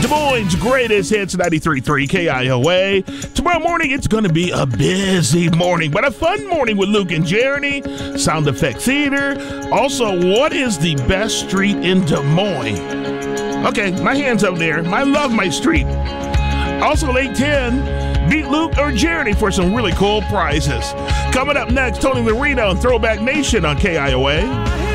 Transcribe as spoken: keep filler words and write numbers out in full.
Des Moines' greatest hits, ninety-three point three K I O A. Tomorrow morning, it's going to be a busy morning, but a fun morning with Luke and Jeremy, Sound Effect Theater. Also, what is the best street in Des Moines? Okay, my hand's up there. I love my street. Also, eight ten, beat Luke or Jeremy for some really cool prizes. Coming up next, Tony Marino and Throwback Nation on K I O A.